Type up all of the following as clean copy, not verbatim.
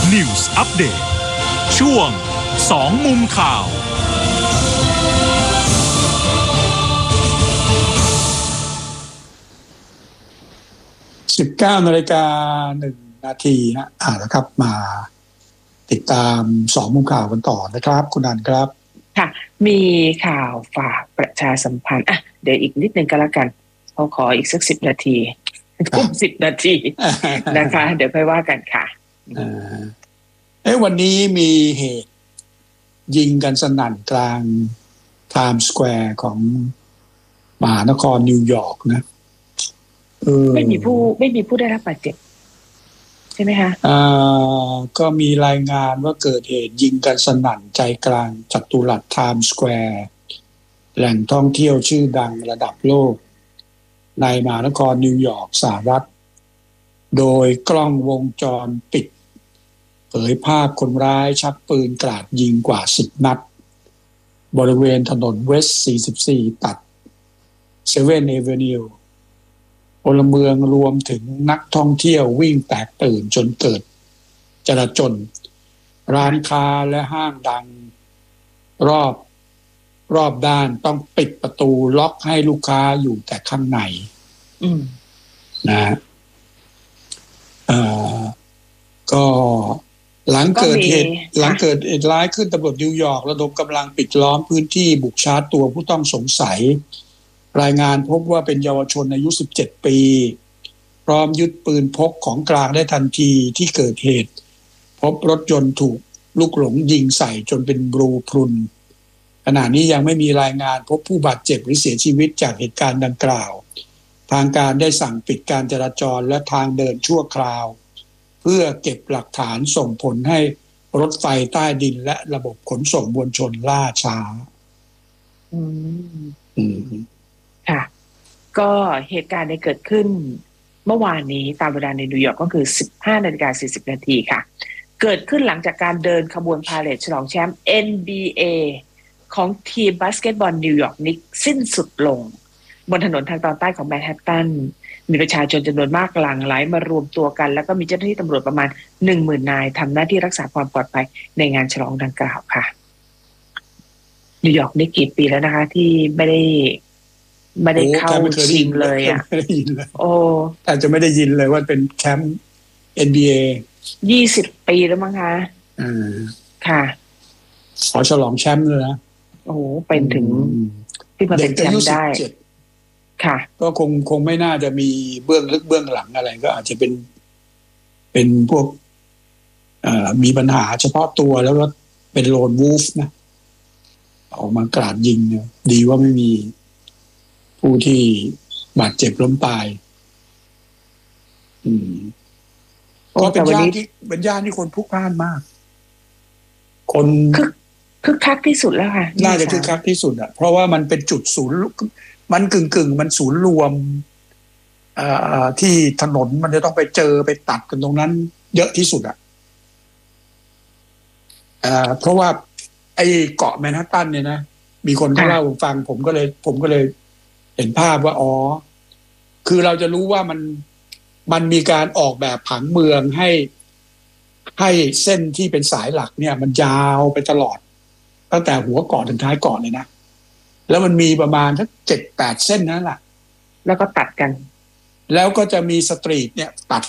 News Update ช่วง2มุมข่าว 19:01 นาทีแล้วครับมาติดตาม2มุมข่าวกันต่อนะครับคุณอันครับค่ะมีข่าวฝากประชาสัมพันธ์เดี๋ยวอีกนิดนึงก็แล้วกันขออีกสัก10 นาทีทุ่ม10 นาทีนะคะเดี๋ยวค่อยว่ากันค่ะวันนี้มีเหตุยิงกันสนั่นกลางไทม์สแควร์ของมหานครนิวยอร์กนะไม่มีผู้ได้รับบาดเจ็บใช่ไหมคะก็มีรายงานว่าเกิดเหตุยิงกันสนั่นใจกลางจัตุรัสไทม์สแควร์แหล่งท่องเที่ยวชื่อดังระดับโลกในมหานครนิวยอร์กสหรัฐโดยกล้องวงจรปิดเผยภาพคนร้ายชักปืนกราดยิงกว่า10 นัดบริเวณถนนเวสต์44ตัด7 Avenueพลเมืองรวมถึงนักท่องเที่ยววิ่งแตกตื่นจนเกิดจลาจลร้านค้าและห้างดังรอบด้านต้องปิดประตูล็อกให้ลูกค้าอยู่แต่ข้างในนะก็หลังเกิดเหตุร้ายขึ้นตำรวจนิวยอร์กระดมกำลังปิดล้อมพื้นที่บุกชาร์จตัวผู้ต้องสงสัยรายงานพบว่าเป็นเยาวชนอายุ17 ปีพร้อมยึดปืนพกของกลางได้ทันทีที่เกิดเหตุพบรถยนต์ถูกลูกหลงยิงใส่จนเป็นรูพรุนขณะนี้ยังไม่มีรายงานพบผู้บาดเจ็บหรือเสียชีวิตจากเหตุการณ์ดังกล่าวทางการได้สั่งปิดการจราจรและทางเดินชั่วคราวเพื่อเก็บหลักฐานส่งผลให้รถไฟใต้ดินและระบบขนส่งมวลชนล่าช้าค่ะก็เหตุการณ์เกิดขึ้นเมื่อวานนี้ตามเวลาในนิวยอร์กก็คือ 15:40 นาทีค่ะเกิดขึ้นหลังจากการเดินขบวนพาเหรดฉลองแชมป์ NBA ของทีมบาสเกตบอลนิวยอร์กนิกส์สิ้นสุดลงบนถนนทางตอนใต้ของแมนฮัตตันมีประชาชนจำนวนมากหลั่งไหลมารวมตัวกันแล้วก็มีเจ้าหน้าที่ตำรวจประมาณ 10,000 นายทำหน้าที่รักษาความปลอดภัยในงานฉลองดังกล่าวค่ะนิวยอร์กนี่กี่ปีแล้วนะคะที่ไม่ได้เข้าชิงเลยไม่ได้ยินเลยโอ้อาจจะไม่ได้ยินเลยว่าเป็นแชมป์ NBA 20 ปีแล้วมั้งคะค่ะขอฉลองแชมป์เลยนะโอ้เป็นถึงที่มาเป็นแชมป์ได้ค่ะก็คงไม่น่าจะมีเบื้องลึกเบื้องหลังอะไรก็อาจจะเป็นพวกมีปัญหาเฉพาะตัวแล้วก็เป็นโลนวูฟนะออกมากราดยิงเนี่ยดีว่าไม่มีผู้ที่บาดเจ็บล้มตายก็เป็นย่านที่คนพลุกพล่านมากคนคึกคักที่สุดแล้วค่ะน่าจะคึกคักที่สุดอ่ะเพราะว่ามันเป็นจุดศูนย์มันกึ่งมันศูนย์รวมที่ถนนมันจะต้องไปเจอไปตัดกันตรงนั้นเยอะที่สุดอ่ะเพราะว่าไอ้เกาะแมนฮัตตันเนี่ยนะมีคนเขาเล่าฟังผมก็เลยเห็นภาพว่าคือเราจะรู้ว่ามันมีการออกแบบผังเมืองให้เส้นที่เป็นสายหลักเนี่ยมันยาวไปตลอดตั้งแต่หัวเกาะถึงท้ายเกาะเลยนะแล้วมันมีประมาณสัก7-8 เส้นนั่นแหละแล้วก็ตัดกันแล้วก็จะมีสตรีทเนี่ยตัด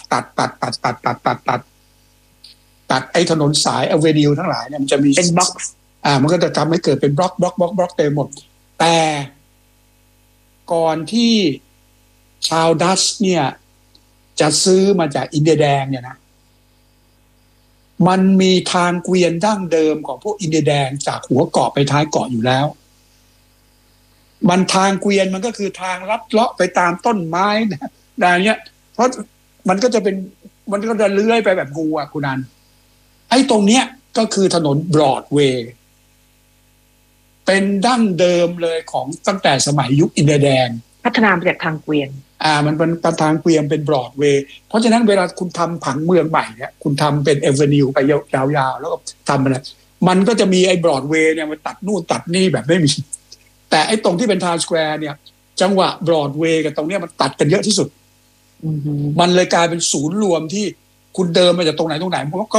ไอ้ถนนสายอเวนิวทั้งหลายเนี่ยมันจะมีเป็นบ็อกซ์มันก็จะทำให้เกิดเป็นบล็อกเต็มหมดแต่ก่อนที่ชาวดัชเนี่ยจะซื้อมาจากอินเดียแดงเนี่ยนะมันมีทางเกวียนดั้งเดิมของพวกอินเดียแดงจากหัวเกาะไปท้ายเกาะอยู่แล้วมันทางเกวียนมันก็คือทางลัดเลาะไปตามต้นไม้นะอย่างเงี้ยเพราะมันก็จะเลื้อยไปแบบงูอ่ะคุณนันไอ้ตรงเนี้ยก็คือถนนบรอดเวย์เป็นดั้งเดิมเลยของตั้งแต่สมัยยุคอินเดียแดงพัฒนามาจากทางเกวียนมันเป็นทางเกวียนเป็นบรอดเวย์เพราะฉะนั้นเวลาคุณทำผังเมืองใหม่เนี่ยคุณทำเป็นเอเวนิวไปยาวๆแล้วก็ทำอะไรมันก็จะมีไอ้บรอดเวย์เนี่ยมันตัดนู่นตัดนี่แบบไม่มีแต่ไอ้ตรงที่เป็นไทม์สแควร์เนี่ยจังหวะบรอดเวย์กับตรงเนี้ยมันตัดกันเยอะที่สุดมันเลยกลายเป็นศูนย์รวมที่คุณเดินมาจากตรงไหนมันก็